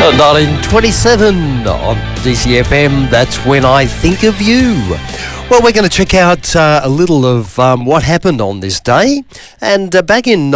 1927 on DCFM, that's when I think of you. Well, we're going to check out a little of what happened on this day. And back in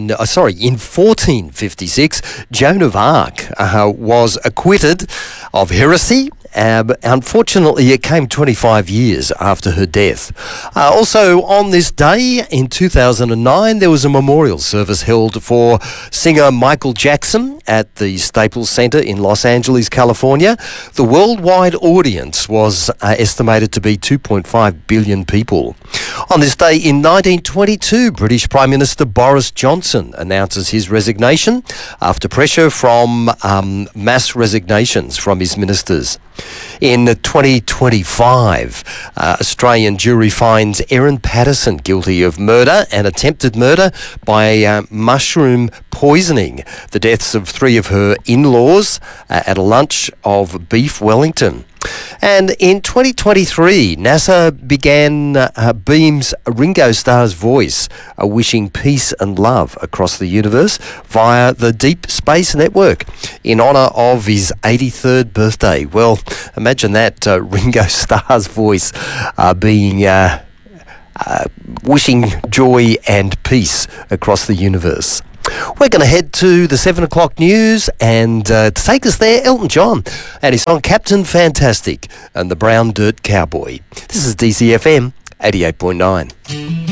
1456, Joan of Arc was acquitted of heresy. Unfortunately, it came 25 years after her death. Also, on this day in 2009, there was a memorial service held for singer Michael Jackson at the Staples Center in Los Angeles, California. The worldwide audience was estimated to be 2.5 billion people. On this day in 1922, British Prime Minister Boris Johnson announces his resignation after pressure from mass resignations from his ministers. In 2025, Australian jury finds Erin Patterson guilty of murder and attempted murder by mushroom poisoning the deaths of 3 of her in-laws at a lunch of beef Wellington. And in 2023, NASA began beams Ringo Starr's voice, wishing peace and love across the universe via the Deep Space Network in honour of his 83rd birthday. Well, imagine that, Ringo Starr's voice being wishing joy and peace across the universe. We're going to head to the 7 o'clock news, and to take us there, Elton John and his song Captain Fantastic and the Brown Dirt Cowboy. This is DCFM 88.9.